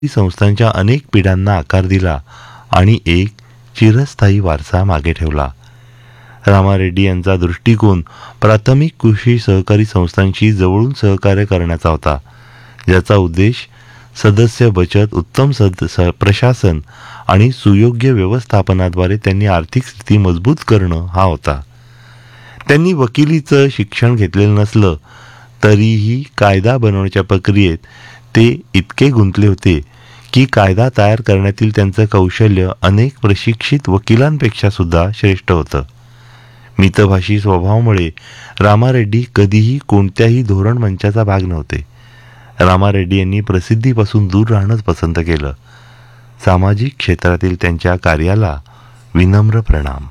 संस्थांच्या अनेक पिढ्यांना आकार दिला आणि एक चिरस्थायी वारसा मागे ठेवला. रामारेड्डी यांचा दृष्टिकोन प्राथमिक कृषी सहकारी संस्थांशी जवळून सहकार्य करण्याचा होता, ज्याचा उद्देश सदस्य बचत, उत्तम प्रशासन आणि सुयोग्य व्यवस्थापनाद्वारे त्यांनी आर्थिक स्थिती मजबूत करणं हा होता. त्यांनी वकिलीचं शिक्षण घेतलेलं नसलं तरीही कायदा बनवण्याच्या प्रक्रियेत ते इतके गुंतले होते की कायदा तयार करण्यातील त्यांचं कौशल्य अनेक प्रशिक्षित वकिलांपेक्षा सुद्धा श्रेष्ठ होतं. मितभाषी स्वभावामुळे रामारेड्डी कधीही कोणत्याही धोरण मंचाचा भाग नव्हते. रामारेड्डी यांनी प्रसिद्धीपासून दूर राहणंच पसंत केलं. सामाजिक क्षेत्रातील त्यांच्या कार्याला विनम्र प्रणाम.